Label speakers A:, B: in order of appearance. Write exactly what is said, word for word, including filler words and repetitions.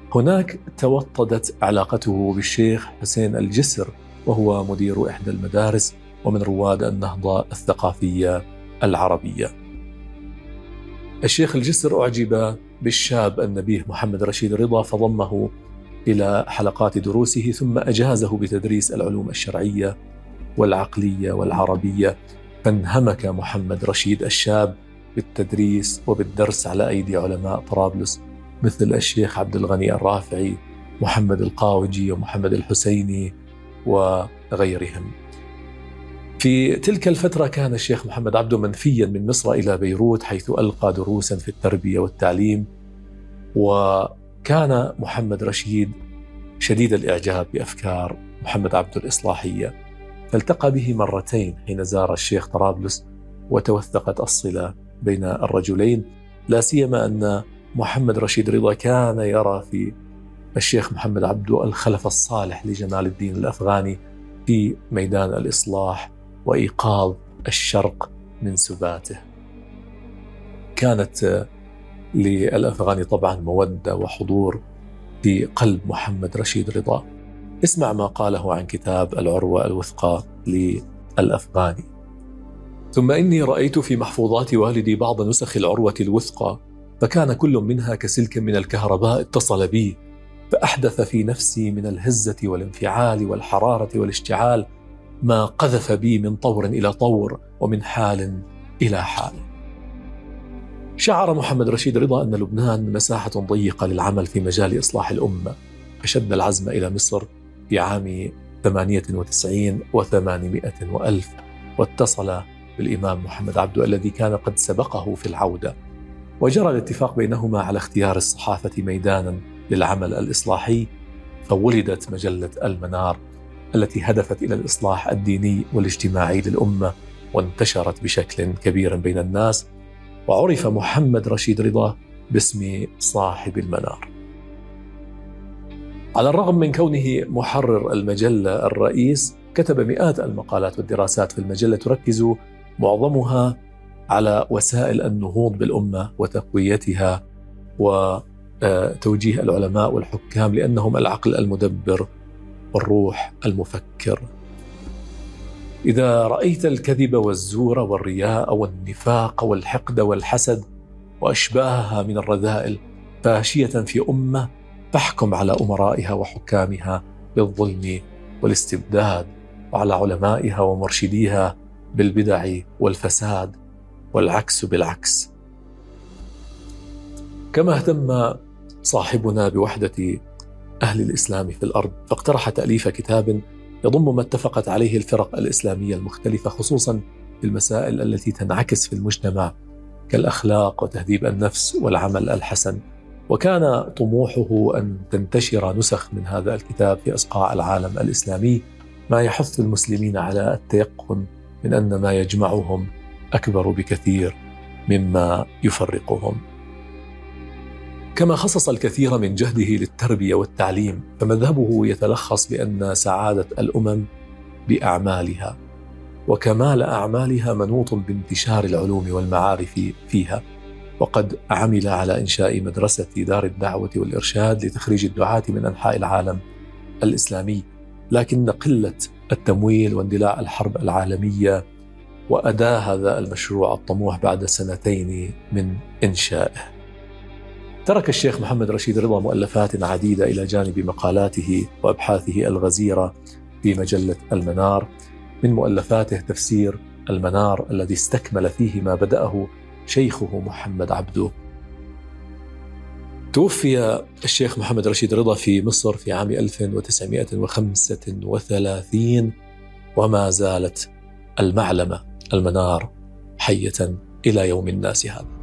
A: هناك توطدت علاقته بالشيخ حسين الجسر، وهو مدير إحدى المدارس ومن رواد النهضة الثقافية العربية. الشيخ الجسر أعجب بالشاب النبيه محمد رشيد رضا فضمه إلى حلقات دروسه، ثم أجازه بتدريس العلوم الشرعية والعقلية والعربية. فانهمك محمد رشيد الشاب بالتدريس وبالدرس على أيدي علماء طرابلس مثل الشيخ عبد الغني الرافعي، محمد القاوجي ومحمد الحسيني وغيرهم. في تلك الفترة كان الشيخ محمد عبده منفيا من مصر إلى بيروت، حيث ألقى دروسا في التربية والتعليم. وكان محمد رشيد شديد الإعجاب بأفكار محمد عبده الإصلاحية، فالتقى به مرتين حين زار الشيخ طرابلس، وتوثقت الصلة بين الرجلين، لا سيما أن محمد رشيد رضا كان يرى في الشيخ محمد عبده الخلف الصالح لجمال الدين الأفغاني في ميدان الإصلاح وإيقاظ الشرق من سباته. كانت للأفغاني طبعا مودة وحضور في قلب محمد رشيد رضا. اسمع ما قاله عن كتاب العروة الوثقى للأفغاني: ثم إني رأيت في محفوظات والدي بعض نسخ العروة الوثقى، فكان كل منها كسلك من الكهرباء اتصل بي، فأحدث في نفسي من الهزة والانفعال والحرارة والاشتعال ما قذف بي من طور إلى طور ومن حال إلى حال. شعر محمد رشيد رضا أن لبنان مساحة ضيقة للعمل في مجال إصلاح الأمة، فشد العزم إلى مصر في عام ثمانية وتسعين وثمانمائة وألف، واتصل بالإمام محمد عبده الذي كان قد سبقه في العودة، وجرى الاتفاق بينهما على اختيار الصحافة ميدانا للعمل الإصلاحي. فولدت مجلة المنار التي هدفت إلى الإصلاح الديني والاجتماعي للأمة، وانتشرت بشكل كبير بين الناس، وعرف محمد رشيد رضا باسم صاحب المنار. على الرغم من كونه محرر المجلة الرئيس، كتب مئات المقالات والدراسات في المجلة تركز معظمها على وسائل النهوض بالأمة وتقويتها وتوجيه العلماء والحكام، لأنهم العقل المدبر والروح المفكر. إذا رأيت الكذب والزور والرياء والنفاق والحقد والحسد وأشباهها من الرذائل فاشية في أمة، فاحكم على أمرائها وحكامها بالظلم والاستبداد، وعلى علمائها ومرشديها بالبدع والفساد، والعكس بالعكس. كما اهتم صاحبنا بوحدة أهل الإسلام في الأرض، فاقترح تأليف كتاب يضم ما اتفقت عليه الفرق الإسلامية المختلفة، خصوصا في المسائل التي تنعكس في المجتمع كالأخلاق وتهذيب النفس والعمل الحسن. وكان طموحه أن تنتشر نسخ من هذا الكتاب في أصقاع العالم الإسلامي، ما يحث المسلمين على التيقن من أن ما يجمعهم أكبر بكثير مما يفرقهم. كما خصص الكثير من جهده للتربية والتعليم، فمذهبه يتلخص بأن سعادة الأمم بأعمالها، وكمال أعمالها منوط بانتشار العلوم والمعارف فيها. وقد عمل على إنشاء مدرسة دار الدعوة والإرشاد لتخريج الدعاة من أنحاء العالم الإسلامي، لكن قلة التمويل واندلاع الحرب العالمية وأداء هذا المشروع الطموح بعد سنتين من إنشائه. ترك الشيخ محمد رشيد رضا مؤلفات عديدة إلى جانب مقالاته وأبحاثه الغزيرة في مجلة المنار. من مؤلفاته تفسير المنار الذي استكمل فيه ما بدأه شيخه محمد عبده. توفي الشيخ محمد رشيد رضا في مصر في عام ألف وتسعمائة وخمسة وثلاثين، وما زالت المعلمة المنار حية إلى يوم الناس هذا.